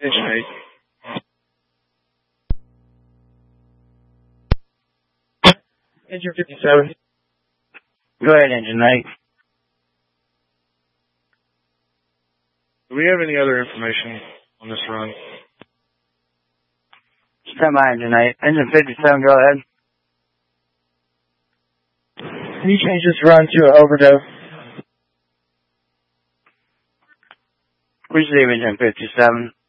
Engine 8. Engine 57. Go ahead, Engine 8. Do we have any other information on this run? Stand by, Engine 8. Engine 57, go ahead. Can you change this run to an overdose? Receive, Engine 57.